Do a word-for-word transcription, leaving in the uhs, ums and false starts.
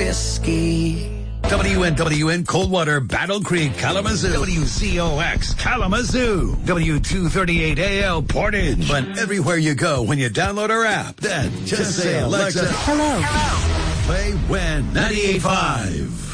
risky. W N W N Coldwater, Battle Creek, Kalamazoo. W Z O X, Kalamazoo. W two thirty-eight A L, Portage. But everywhere you go when you download our app, then just, just say, Alexa, hello. Hello. Play When ninety-eight point five.